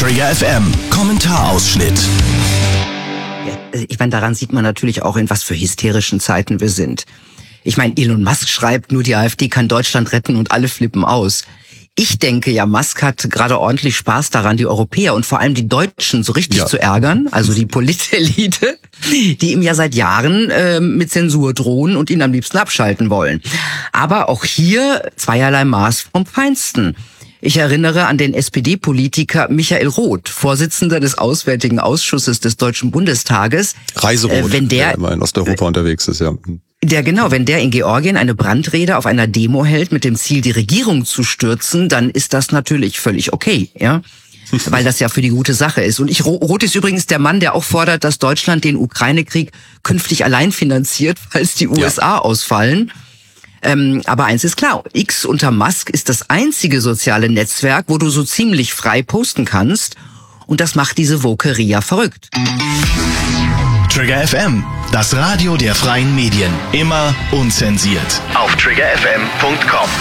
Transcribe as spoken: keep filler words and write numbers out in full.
Trigger F M, Kommentarausschnitt. Ich meine, daran sieht man natürlich auch, in was für hysterischen Zeiten wir sind. Ich meine, Elon Musk schreibt, nur die AfD kann Deutschland retten und alle flippen aus. Ich denke ja, Musk hat gerade ordentlich Spaß daran, die Europäer und vor allem die Deutschen so richtig ja. zu ärgern, also die Politelite, die ihm ja seit Jahren äh, mit Zensur drohen und ihn am liebsten abschalten wollen. Aber auch hier zweierlei Maß vom Feinsten. Ich erinnere an den S P D-Politiker Michael Roth, Vorsitzender des Auswärtigen Ausschusses des Deutschen Bundestages. Reiseroth, äh, wenn der, der immer in Osteuropa äh, unterwegs ist, ja. Der genau, wenn der in Georgien eine Brandrede auf einer Demo hält mit dem Ziel, die Regierung zu stürzen, dann ist das natürlich völlig okay, ja, weil das ja für die gute Sache ist. Und ich Roth ist übrigens der Mann, der auch fordert, dass Deutschland den Ukraine-Krieg künftig allein finanziert, falls die U S A ja. ausfallen. Ähm, aber eins ist klar, X unter Musk ist das einzige soziale Netzwerk, wo du so ziemlich frei posten kannst. Und das macht diese Wokeria verrückt. Trigger F M, das Radio der freien Medien. Immer unzensiert. Auf trigger f m punkt com.